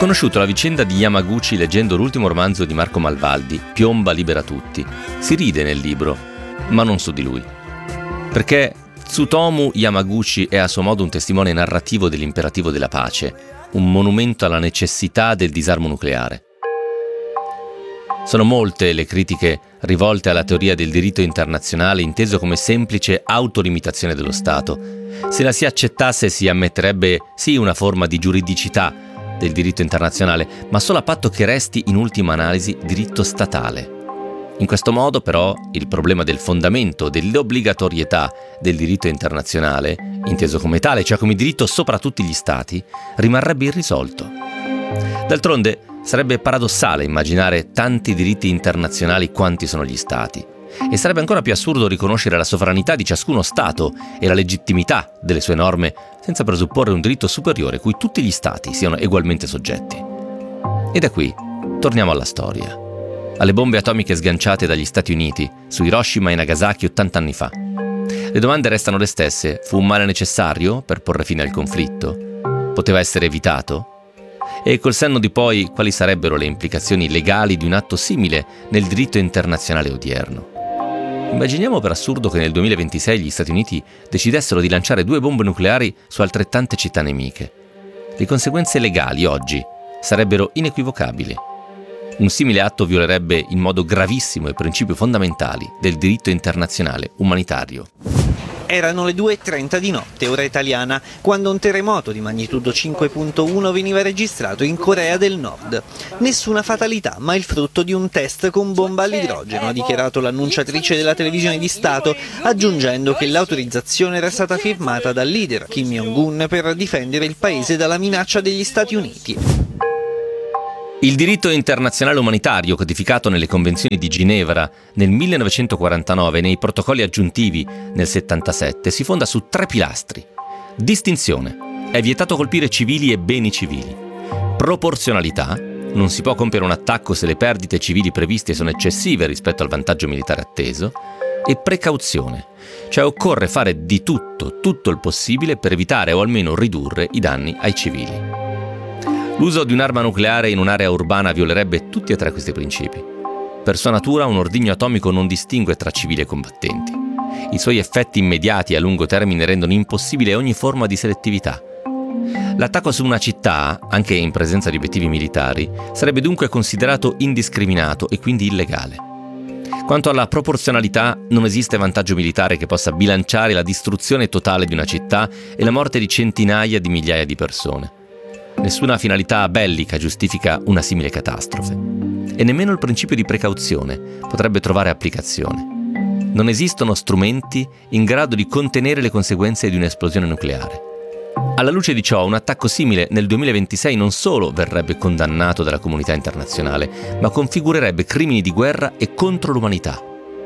conosciuto la vicenda di Yamaguchi leggendo l'ultimo romanzo di Marco Malvaldi, Piomba libera tutti. Si ride nel libro, ma non su di lui. Perché Tsutomu Yamaguchi è a suo modo un testimone narrativo dell'imperativo della pace, un monumento alla necessità del disarmo nucleare. Sono molte le critiche rivolte alla teoria del diritto internazionale inteso come semplice autolimitazione dello Stato. Se la si accettasse si ammetterebbe sì una forma di giuridicità del diritto internazionale, ma solo a patto che resti in ultima analisi diritto statale. In questo modo però il problema del fondamento, dell'obbligatorietà del diritto internazionale, inteso come tale, cioè come diritto sopra tutti gli Stati, rimarrebbe irrisolto. D'altronde sarebbe paradossale immaginare tanti diritti internazionali quanti sono gli Stati, e sarebbe ancora più assurdo riconoscere la sovranità di ciascuno Stato e la legittimità delle sue norme senza presupporre un diritto superiore cui tutti gli Stati siano egualmente soggetti. E da qui torniamo alla storia, alle bombe atomiche sganciate dagli Stati Uniti su Hiroshima e Nagasaki 80 anni fa. Le domande restano le stesse: fu un male necessario per porre fine al conflitto? Poteva essere evitato? E col senno di poi, quali sarebbero le implicazioni legali di un atto simile nel diritto internazionale odierno? Immaginiamo per assurdo che nel 2026 gli Stati Uniti decidessero di lanciare 2 bombe nucleari su altrettante città nemiche. Le conseguenze legali oggi sarebbero inequivocabili. Un simile atto violerebbe in modo gravissimo i principi fondamentali del diritto internazionale umanitario. Erano le 2:30 di notte, ora italiana, quando un terremoto di magnitudo 5.1 veniva registrato in Corea del Nord. Nessuna fatalità, ma il frutto di un test con bomba all'idrogeno, ha dichiarato l'annunciatrice della televisione di Stato, aggiungendo che l'autorizzazione era stata firmata dal leader Kim Jong-un per difendere il paese dalla minaccia degli Stati Uniti. Il diritto internazionale umanitario, codificato nelle Convenzioni di Ginevra nel 1949 e nei protocolli aggiuntivi nel 1977, si fonda su 3 pilastri. Distinzione: è vietato colpire civili e beni civili. Proporzionalità: non si può compiere un attacco se le perdite civili previste sono eccessive rispetto al vantaggio militare atteso. E precauzione, cioè occorre fare di tutto il possibile per evitare o almeno ridurre i danni ai civili. L'uso di un'arma nucleare in un'area urbana violerebbe tutti e 3 questi principi. Per sua natura un ordigno atomico non distingue tra civili e combattenti. I suoi effetti immediati e a lungo termine rendono impossibile ogni forma di selettività. L'attacco su una città, anche in presenza di obiettivi militari, sarebbe dunque considerato indiscriminato e quindi illegale. Quanto alla proporzionalità, non esiste vantaggio militare che possa bilanciare la distruzione totale di una città e la morte di centinaia di migliaia di persone. Nessuna finalità bellica giustifica una simile catastrofe. E nemmeno il principio di precauzione potrebbe trovare applicazione. Non esistono strumenti in grado di contenere le conseguenze di un'esplosione nucleare. Alla luce di ciò, un attacco simile nel 2026 non solo verrebbe condannato dalla comunità internazionale, ma configurerebbe crimini di guerra e contro l'umanità.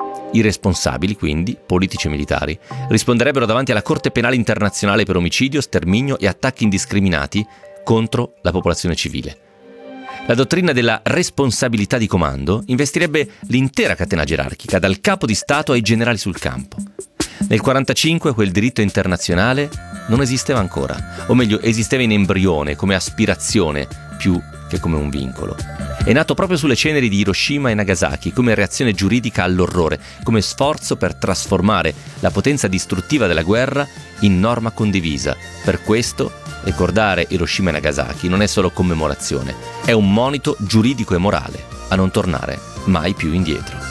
I responsabili, quindi, politici e militari, risponderebbero davanti alla Corte Penale Internazionale per omicidio, sterminio e attacchi indiscriminati contro la popolazione civile. La dottrina della responsabilità di comando investirebbe l'intera catena gerarchica, dal capo di Stato ai generali sul campo. Nel 1945 quel diritto internazionale non esisteva ancora, o meglio esisteva in embrione, come aspirazione più che come un vincolo. È nato proprio sulle ceneri di Hiroshima e Nagasaki, come reazione giuridica all'orrore, come sforzo per trasformare la potenza distruttiva della guerra in norma condivisa. Per questo ricordare Hiroshima e Nagasaki non è solo commemorazione, è un monito giuridico e morale a non tornare mai più indietro.